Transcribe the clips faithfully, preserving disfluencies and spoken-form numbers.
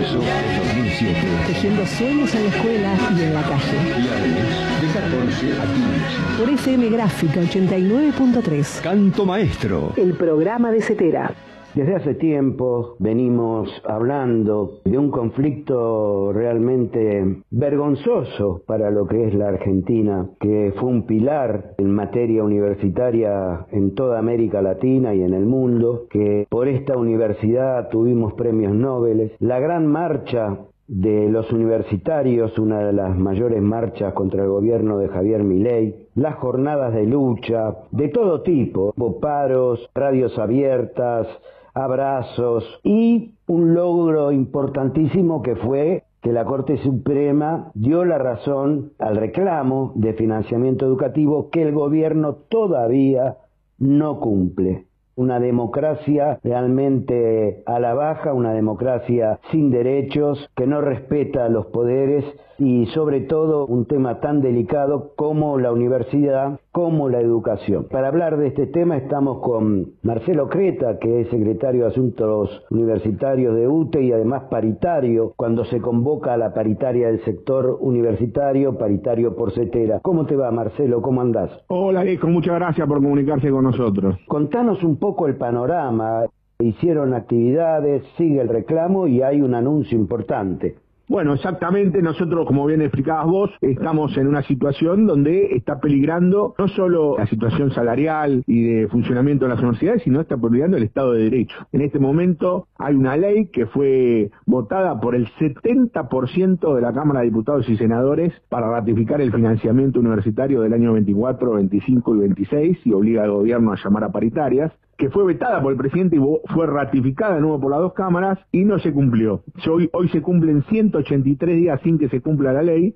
marzo de dos mil siete. Tejiendo sueños en la escuela y en la calle. Viernes de catorce a quince. Por F M Gráfica ochenta y nueve punto tres. Canto Maestro. El programa de Cetera. Desde hace tiempo venimos hablando de un conflicto realmente vergonzoso para lo que es la Argentina, que fue un pilar en materia universitaria en toda América Latina y en el mundo, que por esta universidad tuvimos premios Nobel, la gran marcha de los universitarios, una de las mayores marchas contra el gobierno de Javier Milei, las jornadas de lucha de todo tipo, paros, radios abiertas, abrazos y un logro importantísimo que fue que la Corte Suprema dio la razón al reclamo de financiamiento educativo que el gobierno todavía no cumple. Una democracia realmente a la baja, una democracia sin derechos, que no respeta los poderes y sobre todo un tema tan delicado como la universidad, como la educación. Para hablar de este tema estamos con Marcelo Creta, que es secretario de Asuntos Universitarios de U T E y además paritario cuando se convoca a la paritaria del sector universitario, paritario por Cetera. ¿Cómo te va, Marcelo? ¿Cómo andás? Hola, Alejo, muchas gracias por comunicarse con nosotros. Contanos un poco el panorama. Hicieron actividades, sigue el reclamo y hay un anuncio importante. Bueno, exactamente, nosotros, como bien explicabas vos, estamos en una situación donde está peligrando no solo la situación salarial y de funcionamiento de las universidades, sino está peligrando el Estado de Derecho. En este momento hay una ley que fue votada por el setenta por ciento de la Cámara de Diputados y Senadores para ratificar el financiamiento universitario del año veinticuatro, veinticinco y veintiséis y obliga al gobierno a llamar a paritarias, que fue vetada por el presidente y fue ratificada de nuevo por las dos cámaras y no se cumplió. Hoy, hoy se cumplen ciento ochenta y tres días sin que se cumpla la ley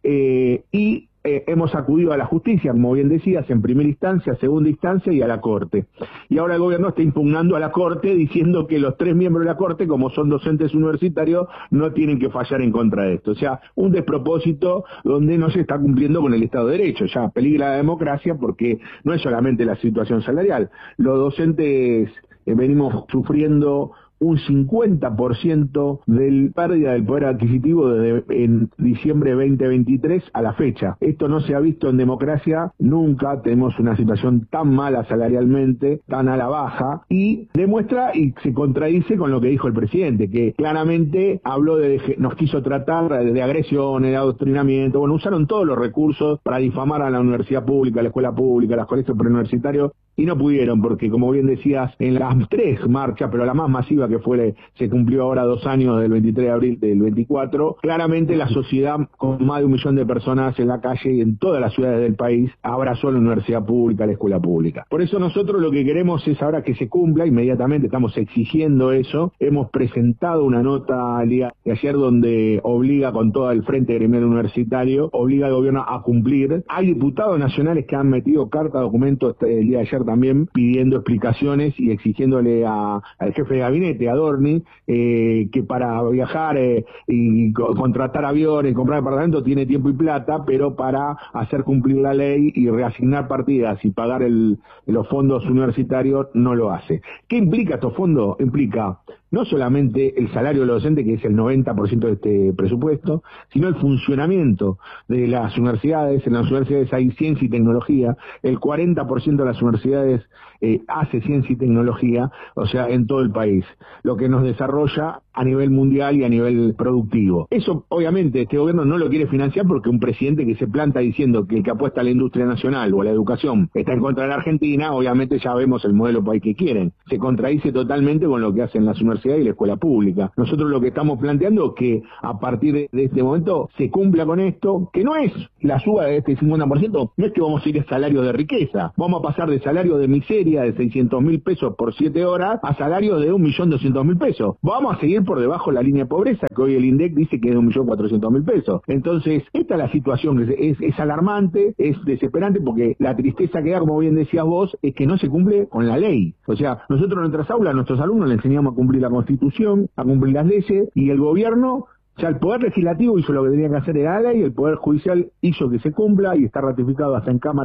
eh, y eh, hemos acudido a la justicia, como bien decías, en primera instancia, segunda instancia y a la Corte. Y ahora el gobierno está impugnando a la Corte diciendo que los tres miembros de la Corte, como son docentes universitarios, no tienen que fallar en contra de esto. O sea, un despropósito donde no se está cumpliendo con el Estado de Derecho. Ya peligra la democracia porque no es solamente la situación salarial. Los docentes eh, venimos sufriendo un cincuenta por ciento de pérdida del poder adquisitivo desde en diciembre de veinte veintitrés a la fecha. Esto no se ha visto en democracia nunca. Tenemos una situación tan mala salarialmente, tan a la baja, y demuestra y se contradice con lo que dijo el presidente, que claramente habló de, nos quiso tratar de agresiones, de adoctrinamiento. Bueno, usaron todos los recursos para difamar a la universidad pública, a la escuela pública, a los colegios preuniversitarios, y no pudieron, porque como bien decías, en las tres marchas, pero la más masiva que fue, se cumplió ahora dos años del veintitrés de abril del veinticuatro, claramente la sociedad con más de un millón de personas en la calle y en todas las ciudades del país abrazó la universidad pública, la escuela pública. Por eso nosotros lo que queremos es ahora que se cumpla, inmediatamente estamos exigiendo eso. Hemos presentado una nota al día de ayer donde obliga con todo el Frente Gremial Universitario, obliga al gobierno a cumplir. Hay diputados nacionales que han metido carta, documento el día de ayer también pidiendo explicaciones y exigiéndole a, al jefe de gabinete, a Dorni, eh, que para viajar eh, y co contratar aviones, comprar departamentos tiene tiempo y plata, pero para hacer cumplir la ley y reasignar partidas y pagar el, los fondos universitarios no lo hace. ¿Qué implica estos fondos? Implica no solamente el salario de los docentes, que es el noventa por ciento de este presupuesto, sino el funcionamiento de las universidades. En las universidades hay ciencia y tecnología, el cuarenta por ciento de las universidades eh, hace ciencia y tecnología, o sea, en todo el país, lo que nos desarrolla a nivel mundial y a nivel productivo. Eso, obviamente, este gobierno no lo quiere financiar porque un presidente que se planta diciendo que el que apuesta a la industria nacional o a la educación está en contra de la Argentina, obviamente ya vemos el modelo país que quieren. Se contradice totalmente con lo que hacen las universidades y la escuela pública. Nosotros lo que estamos planteando es que a partir de, de este momento se cumpla con esto, que no es la suba de este cincuenta por ciento, no es que vamos a ir a salario de riqueza, vamos a pasar de salario de miseria de seiscientos mil pesos por siete horas a salario de un millón doscientos mil pesos. Vamos a seguir por debajo de la línea de pobreza, que hoy el INDEC dice que es de un millón cuatrocientos mil pesos. Entonces, esta es la situación, que es, es alarmante, es desesperante, porque la tristeza que da, como bien decías vos, es que no se cumple con la ley. O sea, nosotros en nuestras aulas, a nuestros alumnos les enseñamos a cumplir la Constitución, a cumplir las leyes, y el gobierno, o sea, el Poder Legislativo hizo lo que tenía que hacer de la ley, y el Poder Judicial hizo que se cumpla, y está ratificado hasta en Cámara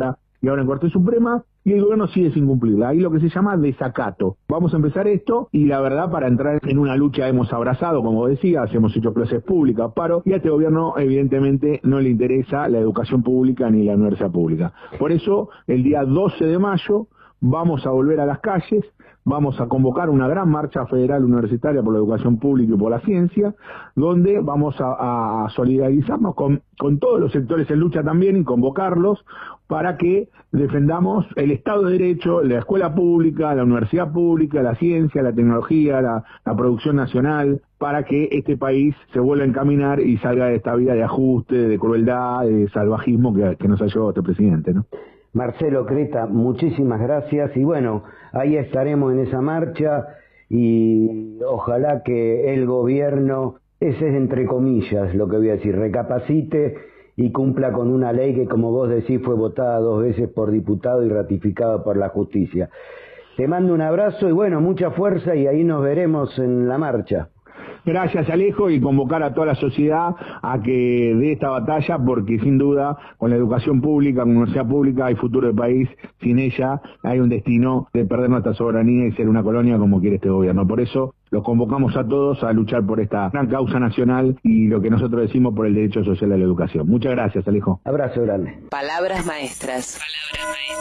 y ahora en Corte Suprema, y el gobierno sigue sin cumplirla. Ahí lo que se llama desacato. Vamos a empezar esto, y la verdad, para entrar en una lucha hemos abrazado, como decía, hemos hecho clases públicas, paro, y a este gobierno evidentemente no le interesa la educación pública ni la universidad pública. Por eso, el día doce de mayo, vamos a volver a las calles, vamos a convocar una gran marcha federal universitaria por la educación pública y por la ciencia, donde vamos a, a solidarizarnos con, con todos los sectores en lucha también y convocarlos para que defendamos el Estado de Derecho, la escuela pública, la universidad pública, la ciencia, la tecnología, la, la producción nacional, para que este país se vuelva a encaminar y salga de esta vida de ajuste, de crueldad, de salvajismo que, que nos ha llevado este presidente, ¿no? Marcelo Creta, muchísimas gracias y bueno, ahí estaremos en esa marcha y ojalá que el gobierno, ese es entre comillas lo que voy a decir, recapacite y cumpla con una ley que, como vos decís, fue votada dos veces por diputado y ratificada por la justicia. Te mando un abrazo y bueno, mucha fuerza y ahí nos veremos en la marcha. Gracias, Alejo, y convocar a toda la sociedad a que dé esta batalla, porque sin duda con la educación pública, con la universidad pública hay futuro del país. Sin ella hay un destino de perder nuestra soberanía y ser una colonia como quiere este gobierno. Por eso los convocamos a todos a luchar por esta gran causa nacional y lo que nosotros decimos por el derecho social a la educación. Muchas gracias, Alejo. Abrazo grande. Palabras maestras. Palabras maestras.